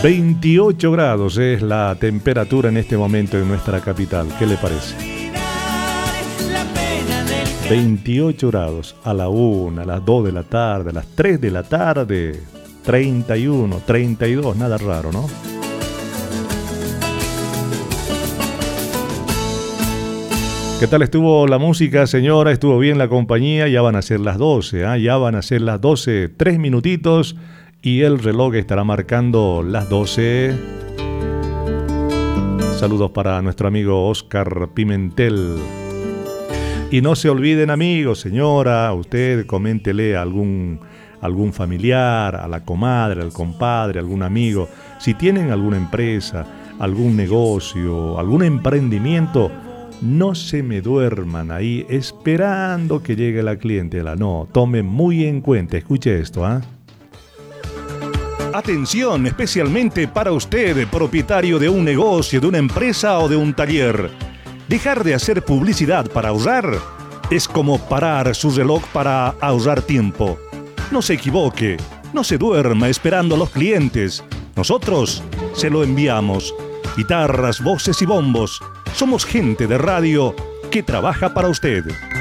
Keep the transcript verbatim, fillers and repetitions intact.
veintiocho grados es la temperatura en este momento en nuestra capital. ¿Qué le parece? veintiocho grados a la una, a las dos de la tarde, a las tres de la tarde, treinta y uno, treinta y dos, nada raro, ¿no? ¿Qué tal estuvo la música, señora? ¿Estuvo bien la compañía? Ya van a ser las doce, ¿eh? Ya van a ser las doce, tres minutitos y el reloj estará marcando las doce. Saludos para nuestro amigo Oscar Pimentel. Y no se olviden, amigos, señora, usted coméntele a algún, algún familiar, a la comadre, al compadre, algún amigo. Si tienen alguna empresa, algún negocio, algún emprendimiento, no se me duerman ahí esperando que llegue la clientela. No, tomen muy en cuenta, escuche esto, ¿ah? ¿eh? Atención, especialmente para usted, propietario de un negocio, de una empresa o de un taller. Dejar de hacer publicidad para ahorrar es como parar su reloj para ahorrar tiempo. No se equivoque, no se duerma esperando a los clientes. Nosotros se lo enviamos. Guitarras, voces y bombos. Somos gente de radio que trabaja para usted.